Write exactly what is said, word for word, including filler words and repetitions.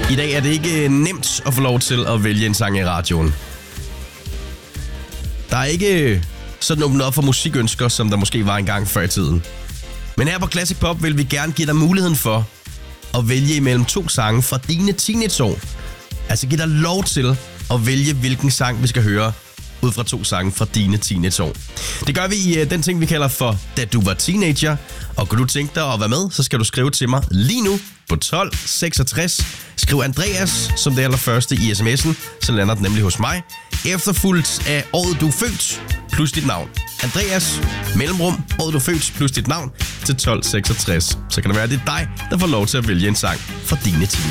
I dag er det ikke nemt at få lov til at vælge en sang i radioen. Der er ikke sådan åbnet op for musikønsker, som der måske var engang før i tiden. Men her på Classic Pop vil vi gerne give dig muligheden for at vælge imellem to sange fra dine teenageår. Altså give dig lov til at vælge, hvilken sang vi skal høre ud fra to sange fra dine teenageår. Det gør vi i uh, den ting, vi kalder for Da du var teenager. Og kunne du tænke dig at være med, så skal du skrive til mig lige nu på tolv seksogtres. Skriv Andreas som det allerførste i sms'en, så lander den nemlig hos mig. Efterfulgt af året du er født plus dit navn. Andreas, mellemrum, året du er født plus dit navn til tolv seksogtres. Så kan det være, at det er dig, der får lov til at vælge en sang fra dine teenageår.